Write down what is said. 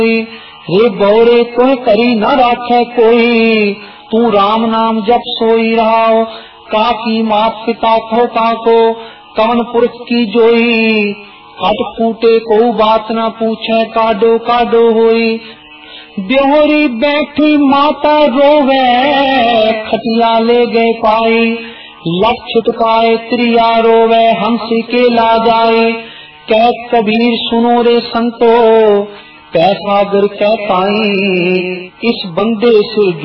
रे बौरे तुह करी न राखे कोई, तू राम नाम जप सोई रहाओ। काकी मात पिता कहो काको, कवन पुरख की जोई, कट फूटे को बात न पूछे, काडो काडो होई। ब्योहरी बैठी माता रोवे, खटिया ले गए पाई, लख छिटकाए त्रिया रोवे, हंसी के ला जाए। कह कबीर सुनो रे संतो, कैसा गर कहताई, इस बंदे से